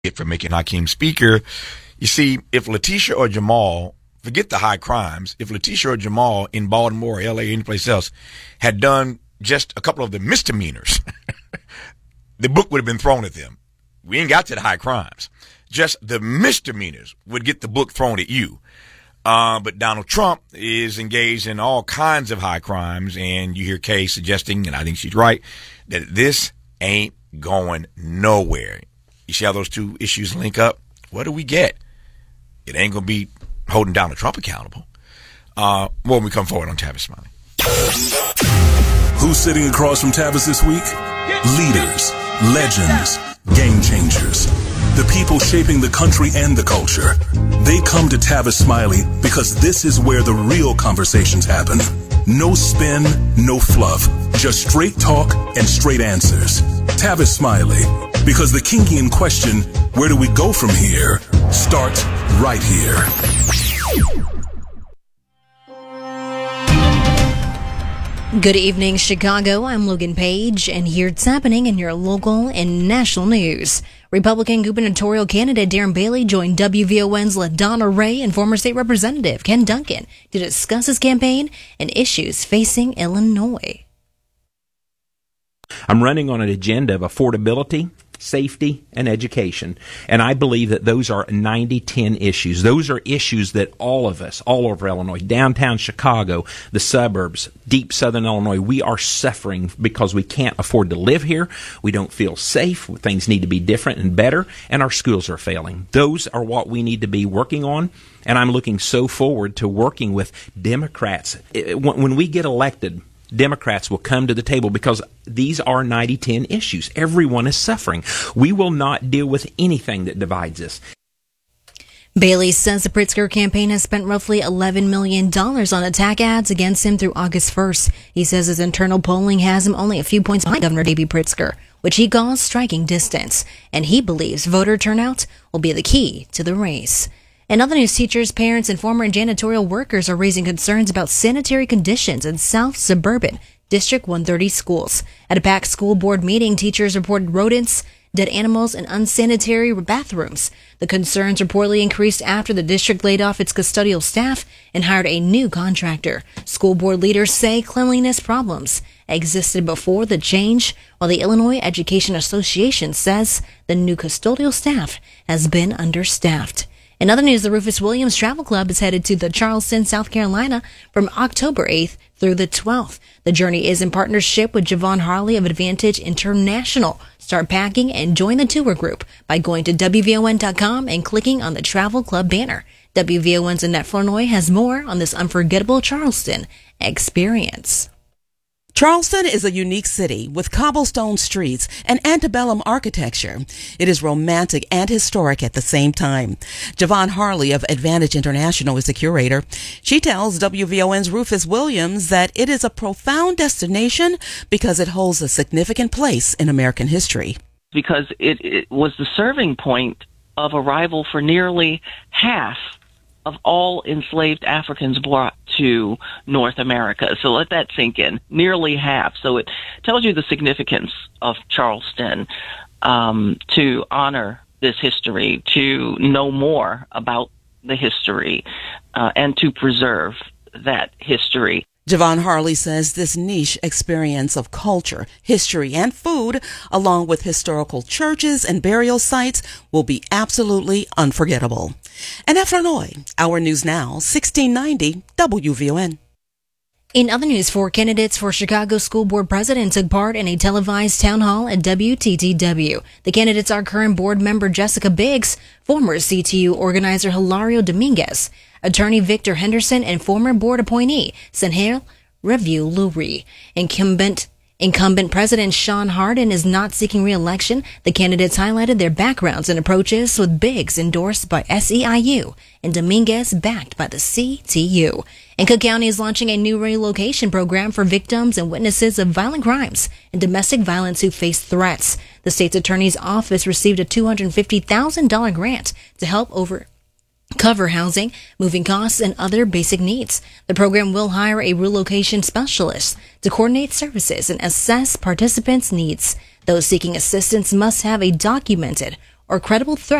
For making Hakeem speaker. You see, if Letitia or Jamal, forget the high crimes, if Letitia or Jamal in Baltimore, LA, anyplace else, had done just a couple of the misdemeanors, the book would have been thrown at them. We ain't got to the high crimes. Just the misdemeanors would get the book thrown at you. But Donald Trump is engaged in all kinds of high crimes, and you hear Kay suggesting, and I think she's right, that this ain't going nowhere. You see how those two issues link up? What do we get? It ain't going to be holding Donald Trump accountable. When we come forward on Tavis Smiley. Who's sitting across from Tavis this week? Leaders, legends, game changers. The people shaping the country and the culture. They come to Tavis Smiley because this is where the real conversations happen. No spin, no fluff. Just straight talk and straight answers. Tavis Smiley. Because the kinky in question, where do we go from here, starts right here. Good evening, Chicago. I'm Logan Page, and here's happening in your local and national news. Republican gubernatorial candidate Darren Bailey joined WVON's LaDonna Ray and former state representative Ken Duncan to discuss his campaign and issues facing Illinois. I'm running on an agenda of affordability, safety, and education. And I believe that those are 90-10 issues. Those are issues that all of us, all over Illinois, downtown Chicago, the suburbs, deep southern Illinois, we are suffering because we can't afford to live here. We don't feel safe. Things need to be different and better, and our schools are failing. Those are what we need to be working on. And I'm looking so forward to working with Democrats. When we get elected, Democrats will come to the table because these are 90-10 issues. Everyone is suffering. We will not deal with anything that divides us. Bailey says the Pritzker campaign has spent roughly $11 million on attack ads against him through August 1st. He says his internal polling has him only a few points behind Governor J.B. Pritzker, which he calls striking distance. And he believes voter turnout will be the key to the race. In other news, teachers, parents, and former janitorial workers are raising concerns about sanitary conditions in South Suburban District 130 schools. At a packed school board meeting, teachers reported rodents, dead animals, and unsanitary bathrooms. The concerns reportedly increased after the district laid off its custodial staff and hired a new contractor. School board leaders say cleanliness problems existed before the change, while the Illinois Education Association says the new custodial staff has been understaffed. In other news, the Rufus Williams Travel Club is headed to the Charleston, South Carolina from October 8th through the 12th. The journey is in partnership with Javon Harley of Advantage International. Start packing and join the tour group by going to WVON.com and clicking on the Travel Club banner. WVON's Annette Flournoy has more on this unforgettable Charleston experience. Charleston is a unique city with cobblestone streets and antebellum architecture. It is romantic and historic at the same time. Javon Harley of Advantage International is the curator. She tells WVON's Rufus Williams that it is a profound destination because it holds a significant place in American history. Because it was the serving point of arrival for nearly half of all enslaved Africans brought to North America. So let that sink in. Nearly half. So it tells you the significance of Charleston, to honor this history, to know more about the history, and to preserve that history. Javon Harley says this niche experience of culture, history, and food, along with historical churches and burial sites, will be absolutely unforgettable. And at Flournoy, Our News Now, 1690 WVON. In other news, 4 candidates for Chicago School Board President took part in a televised town hall at WTTW. The candidates are current board member Jessica Biggs, former CTU organizer Hilario Dominguez, attorney Victor Henderson, and former board appointee Sanhel Review-Lurie. Incumbent President Sean Hardin is not seeking re-election. The candidates highlighted their backgrounds and approaches, with Biggs endorsed by SEIU and Dominguez backed by the CTU. And Cook County is launching a new relocation program for victims and witnesses of violent crimes and domestic violence who face threats. The state's attorney's office received a $250,000 grant to help cover housing, moving costs, and other basic needs. The program will hire a relocation specialist to coordinate services and assess participants' needs. Those seeking assistance must have a documented or credible threat